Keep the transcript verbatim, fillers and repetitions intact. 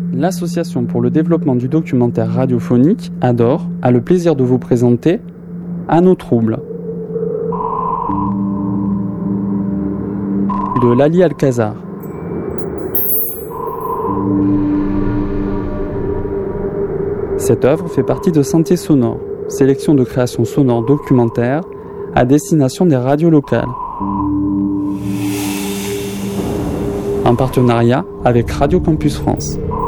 L'association pour le développement du documentaire radiophonique, A D O R, a le plaisir de vous présenter À nos troubles, de Lali Alcazar. Cette œuvre fait partie de Sentiers sonores, sélection de créations sonores documentaires à destination des radios locales. En partenariat avec Radio Campus France.